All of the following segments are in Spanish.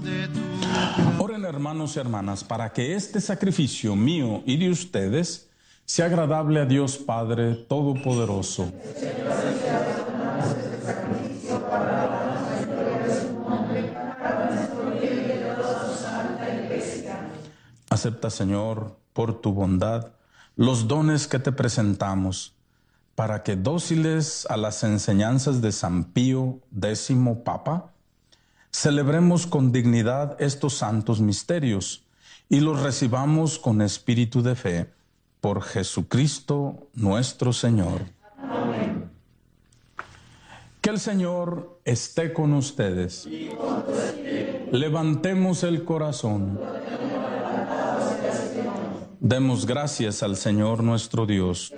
Oren, hermanos y hermanas, para que este sacrificio mío y de ustedes sea agradable a Dios Padre Todopoderoso. Acepta, Señor, por tu bondad, los dones que te presentamos, para que, dóciles a las enseñanzas de San Pío X Papa, celebremos con dignidad estos santos misterios y los recibamos con espíritu de fe, por Jesucristo nuestro Señor. Amén. Que el Señor esté con ustedes. Y con tu espíritu. Levantemos el corazón. Demos gracias al Señor nuestro Dios.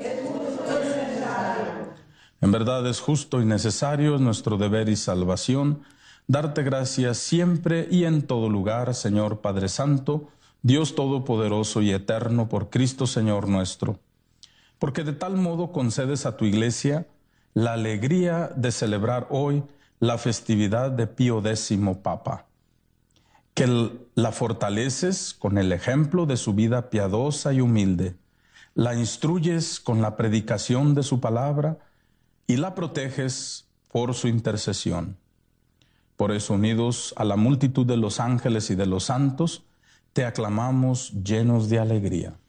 En verdad es justo y necesario, es nuestro deber y salvación, darte gracias siempre y en todo lugar, Señor Padre Santo, Dios Todopoderoso y Eterno, por Cristo Señor nuestro, porque de tal modo concedes a tu Iglesia la alegría de celebrar hoy la festividad de Pío X Papa, que la fortaleces con el ejemplo de su vida piadosa y humilde, la instruyes con la predicación de su palabra y la proteges por su intercesión. Por eso, unidos a la multitud de los ángeles y de los santos, te aclamamos llenos de alegría.